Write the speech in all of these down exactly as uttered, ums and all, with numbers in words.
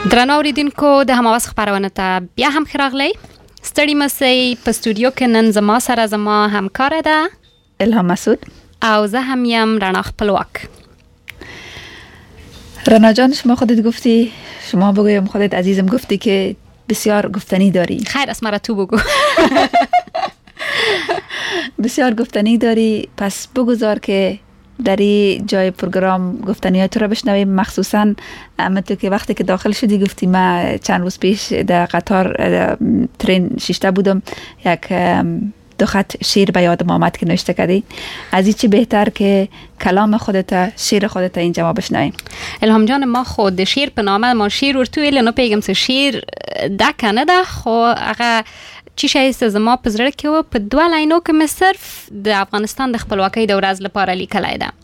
درنو اوریدونکو د هماواز خبرونه ته بیا هم خراغلی ستړي مسئ په استودیو کې نن زما سره زما همکار ده الهام مسعود او زه هم یم رڼا خپلواک. رڼا جان شما خودت گفتی، شما بگویم خودت عزیزم گفتی که بسیار گفتنی داری. خیر اسم را تو بگو. بسیار گفتنی داری، پس بگذار که در این جای پروگرام گفتنیات تو را بشنویم. مخصوصا تو که وقتی که داخل شدی گفتی من چند روز پیش در قطار ترین شیشته بودم، یک دو خط شعر به یادم آمد که نوشته کردی. از این چی بهتر که کلام خودت، شعر خودت اینجا بشنویم. الهام جان ما خود شعر په نامه ما شعر ورته ویل نو پیغام سه شعر دکه نه ده، خو هغه چی شای است زما په زړه کې و په دوه لاینو کې مې صرف د افغانستان د خپلواکۍ د ورځ لپاره لیکلی ده.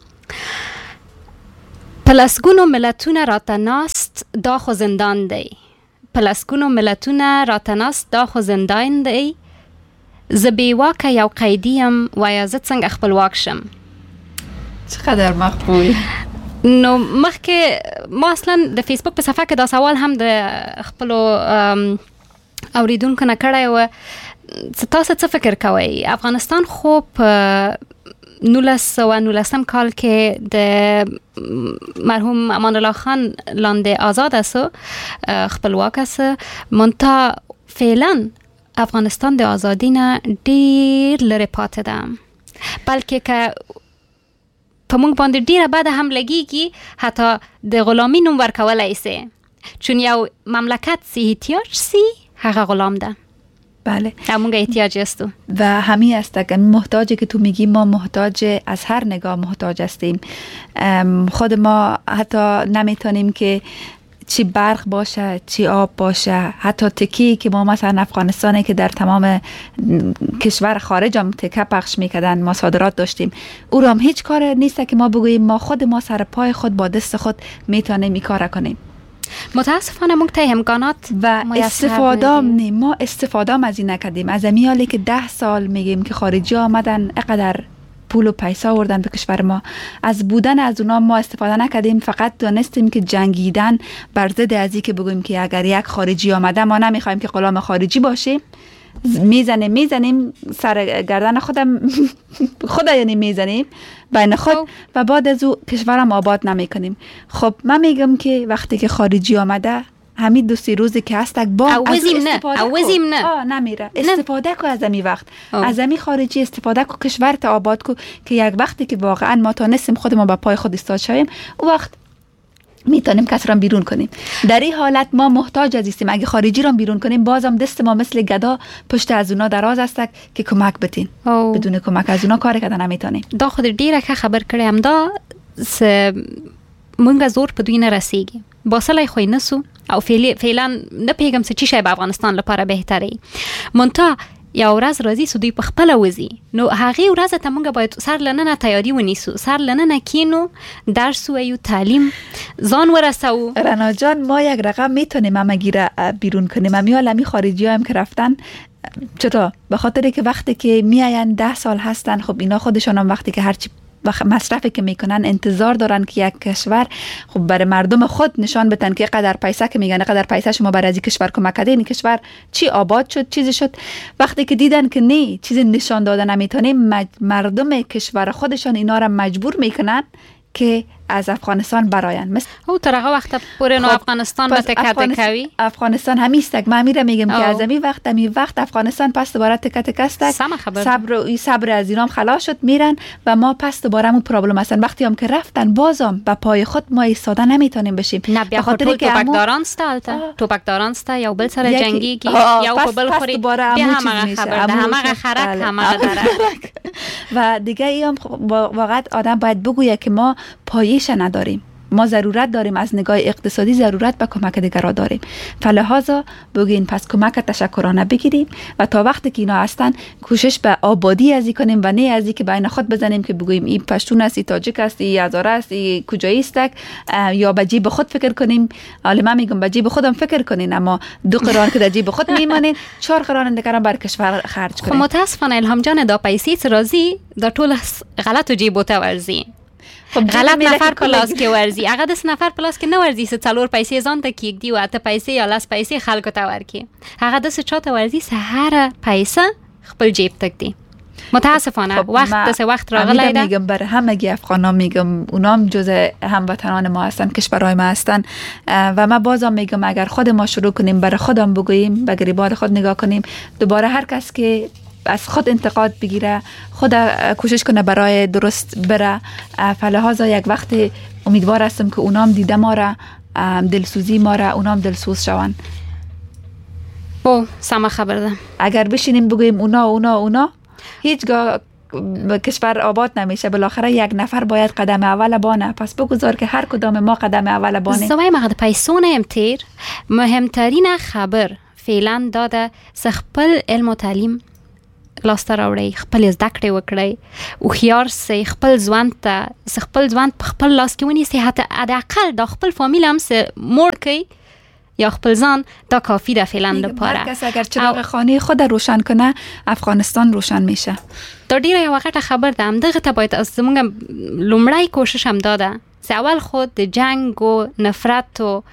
په لسګونو ملتونه راته ناست دا خو زندان دی، په لسګونو ملتونه راته ناست دا خو زندان دی، زه بېواکه یو قیدي یم وایه زه څنګه خپلواک شم. چقدر مقبول. نو مخکې ما اصلا د فیسبوک په صفحه کې دا سوال هم د خپلو اوریدونکو نه کړی و، تاسو څه فکر کوئ؟ افغانستان خو په نولس سوه نولسم کال کې د مرحوم امان الله خان لاندې آزاد است، خپلواک است، منتها فعلا افغانستان د آزادی نه ډیر لرې پاتې ده، بلکې که په موږ باندې ډیره بده هم لګیږي حتی د غلامي نوم ورکولی سي، چون یو مملکت سی احتیاج سی هغه غلام ده. بله همونگه احتیاجی است و همین است که محتاجی که تو میگی، ما محتاج از هر نگاه محتاج هستیم. خود ما حتی نمیتونیم که چی برق باشه چی آب باشه، حتی تکی که ما مثلا افغانستانه که در تمام کشور خارج هم تکه پخش میکردن، ما صادرات داشتیم، او را هم هیچ کار نیست که ما بگوییم ما خود ما سر پای خود با دست خود میتونیم این کار کنیم. متاسفانه موږ ته امکانات و استفاده نه، ما استفاده از این نکردیم. از امیالی که ده سال میگیم که خارجی آمدن اقدر پول و پیسه آوردن به کشور ما، از بودن از اونا ما استفاده نکردیم، فقط دانستیم که جنگیدن بر ضد از این که بگویم که اگر یک خارجی آمده ما نمیخوایم که غلام خارجی باشیم، میزنیم میزنیم سر گردن خودم خود یعنی میزنیم بین خود و بعد از او کشورم آباد نمیکنیم. خب من میگم که وقتی که خارجی آمده همین دو سه روزی که هست با از استفاده اوزیم نه آه نمیره استفاده کو از امی وقت آه. از امی خارجی استفاده کو، کشورت آباد کو، که یک وقتی که واقعا ما تانستیم خود ما با پای خود ایستاد شویم او وقت میتونیم کس را بیرون کنیم. در این حالت ما محتاج هستیم، اگه خارجی را بیرون کنیم بازم دست ما مثل گدا پشت از اونا دراز است که کمک بتین، بدون کمک از اونا کار کردن نمیتونیم. دا خود ډیره که خبر کړم دا س مونږ زور په دوی نه رسیږي، باسلای خو نسو او فعلا نه پیغام څه چی شی په افغانستان لپاره بهتري، منتها یا ورځ راځي سو دوی په خپل وځي، نو هغه ورځ ته موږ باید سر لننه تیاری ونیسو، سر لننه کینو، درس و تعلیم ځان ورسو. رڼا جان ما یک رقم میتونیم هم گیره بیرون کنیم، امیال همی خارجی هم که رفتن چطور؟ به خاطر که وقتی که میاین ده سال هستن، خب اینا خودشان هم وقتی که هرچی مصرفی که میکنن انتظار دارن که یک کشور خب برای مردم خود نشان بدن که قدر پیسه که میگن قدر پیسه شما برای از کشور کمک کردین، این کشور چی آباد شد چیزی شد. وقتی که دیدن که نه چیزی نشان دادن نمیتونه، مردم کشور خودشان اینا را مجبور میکنن که از افغانستان براین. مثل او ترغه وقت پور نو افغانستان به تکه تکوی افغانستان همیستک ما میره میگم که از امی وقت امی وقت افغانستان پس دوباره تکه تکه است، صبر و صبر از اینام خلاص شد میرن و ما پس دوباره مو پرابلم هستن. وقتی هم که رفتن بازم با پای خود ما ایستاده نمیتونیم بشیم، به خاطر که توپکداران استالته توپکداران است یا بل سر جنگی یا په بل خوري به همه خبر ده همه خرک همه درک و دیگه ایم واقعا آدم باید بگویه که ما پایش نداریم، ما ضرورت داریم از نگاه اقتصادی ضرورت به کمک دیگران داریم، فلهذا بگین پس کمک تشکرانه بگیریم و تا وقتی که اینا هستن کوشش به آبادی ازی کنیم و نه ازی که بین خود بزنیم که بگوییم این پشتون است، این تاجیک است، این هزاره است، این کجایی است، یا به جیب خود فکر کنیم. حالا من میگم به جیب خودم فکر کنین، اما دو قرار که در جیب خود میمانین چهار قرار دیگه بر کشور خرج کنین. خب متاسفانه الهام جان دا پیسې راځي د ټول غلط جیبو ته ورځي. خب غلط نفر پلاس کې ورزي هغه د نفر پلاس کې نه ورزي څه څلور پیسې ځان ته کېږدي او اته پیسې یا لاس پیسې خلکو ته ورکي هغه د څه چاته ورزي سهار پیسې خپل جیب تک دی متاسفانه خب وقت دست وقت راغلی ده. میگم بر همگی افغانا میگم اونام جزء هموطنان ما هستن، کشورهای ما هستن و ما بازم میگم اگر خود ما شروع کنیم برای خودم بگوییم، به گریبان خود نگاه کنیم، دوباره هر کس که از خود انتقاد بگیره، خود کوشش کنه برای درست بره، فلحاظا یک وقت امیدوار هستم که اونام دیده ما را، دلسوزی ما را، اونام دلسوز شوند. او سما خبر ده. اگر بشینیم بگوییم اونا اونا اونا هیچگاه کشور آباد نمیشه. بالاخره یک نفر باید قدم اول بانه. پس بگذار که هر کدام ما قدم اول بانه. زوای مقد پیسونه امتیر مهمترین خبر فعلا داده خپل علم و تعلیم لاسته راوړي، خپل زده کړې وکړي، هوښیار سي، خپل ځوان ته خپل ځوان په خپل لاس کې ونیسي، حتی حداقل د خپل فامیل هم سه موړ کوي یا خپل ځان دا کافی ده فعلا لپاره. هر کس اگر چراغ خانه خود روشن کنه افغانستان روشن میشه. دا ډیره یو وخت خبر ده هم دغه ته باید از زمونږ لومړی کوشش هم داده چې اول خود د جنگ و نفرت و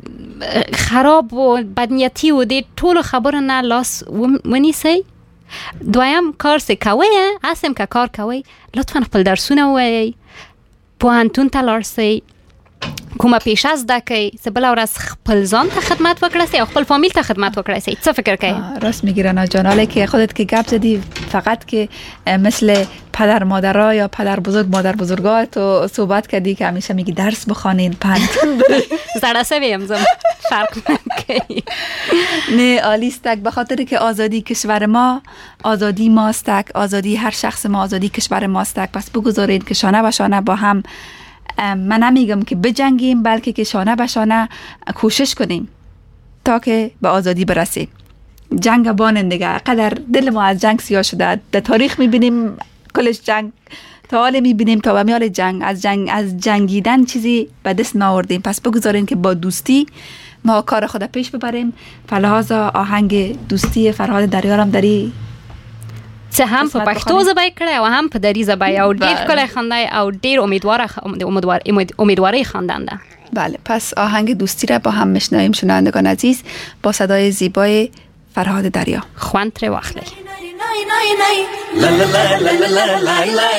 خراب و بدنیتی و د ټولو خبرو نه لاس ونیسئ. دویم کار څه کوئ، هستم که کار کوئ لطفا خپل درسونه ووایئ، پوهنتون ته لاړ سئ، کومه پیشه زده کوئ، څه بله ورځ خپل ځان ته خدمت وکړئ او خپل فامیل ته خدمت وکړئ. څه فکر کوئ؟ راست میگی رنا جان. حالا که خودت که گپ زدی فقط که مثل پدر مادرها یا پدر بزرگ مادر بزرگا تو صحبت کردی که همیشه میگی درس بخوانین، پنتون برید. زړه سوي هم زم فرق نکوي. نه عالیستک، به خاطر که آزادی کشور ما آزادی ماستک، آزادی هر شخص ما آزادی کشور ماستک. پس بگذارید که شانه به شانه با هم، من نمیگم که بجنگیم، بلکه که شانه به شانه کوشش کنیم تا که به آزادی برسیم. جنگ بانن دیگه، قدر دل ما از جنگ سیاه شده. در تاریخ میبینیم کلش جنگ، تا حال میبینیم تا به میال جنگ، از جنگ از جنگیدن چیزی به دست ناوردیم. پس بگذارین که با دوستی ما کار خود پیش ببریم. فلحاظا آهنگ دوستی فرهاد دریارم داری څه هم په پښتو زبای کړه او هم په دری زبای او ډیر کله خنده او ډیر امیدواره امیدوار امیدواری خواندن ده. بله، پس آهنگ دوستی را با هم میشنویم شنوندگان عزیز با صدای زیبای فرهاد دریا. خوان تر واخلی.